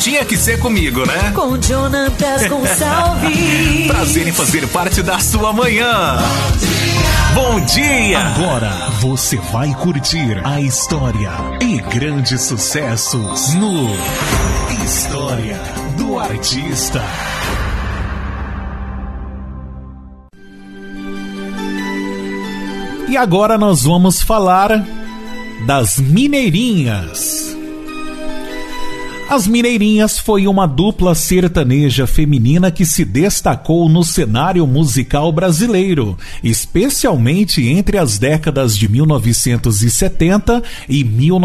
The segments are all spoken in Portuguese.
tinha que ser comigo, né? Com Jonatas Gonçalves. Prazer em fazer parte da sua manhã. Bom dia! Agora você vai curtir a história e grandes sucessos no História do Artista. E agora nós vamos falar das Mineirinhas. As Mineirinhas foi uma dupla sertaneja feminina que se destacou no cenário musical brasileiro, especialmente entre as décadas de 1970 e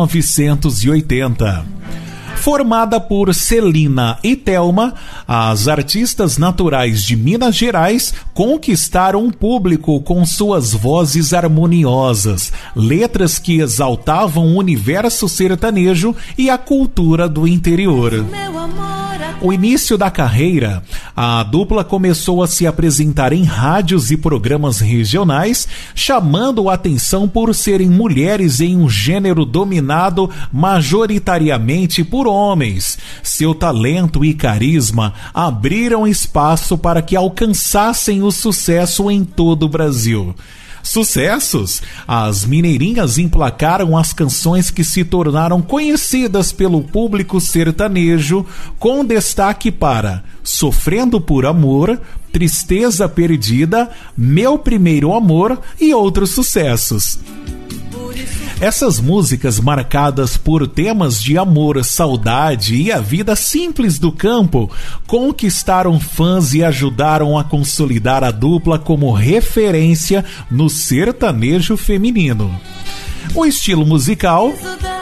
1980. Formada por Celina e Thelma, as artistas naturais de Minas Gerais conquistaram um público com suas vozes harmoniosas, letras que exaltavam o universo sertanejo e a cultura do interior. O início da carreira, a dupla começou a se apresentar em rádios e programas regionais, chamando a atenção por serem mulheres em um gênero dominado majoritariamente por homens. Seu talento e carisma abriram espaço para que alcançassem o sucesso em todo o Brasil. Sucessos? As Mineirinhas emplacaram as canções que se tornaram conhecidas pelo público sertanejo, com destaque para Sofrendo por Amor, Tristeza Perdida, Meu Primeiro Amor e outros sucessos. Essas músicas, marcadas por temas de amor, saudade e a vida simples do campo, conquistaram fãs e ajudaram a consolidar a dupla como referência no sertanejo feminino. O estilo musical...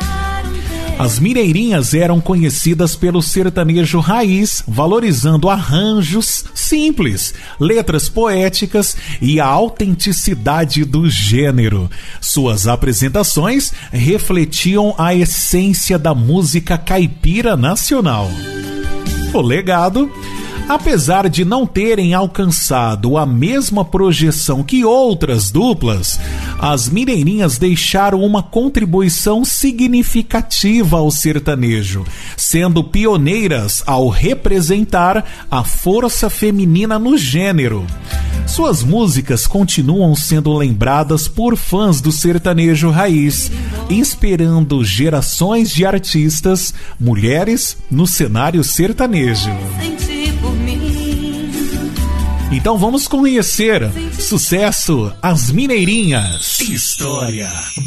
As Mineirinhas eram conhecidas pelo sertanejo raiz, valorizando arranjos simples, letras poéticas e a autenticidade do gênero. Suas apresentações refletiam a essência da música caipira nacional. O legado... Apesar de não terem alcançado a mesma projeção que outras duplas, as Mineirinhas deixaram uma contribuição significativa ao sertanejo, sendo pioneiras ao representar a força feminina no gênero. Suas músicas continuam sendo lembradas por fãs do sertanejo raiz, inspirando gerações de artistas, mulheres, no cenário sertanejo. Então vamos conhecer sucesso As Mineirinhas. História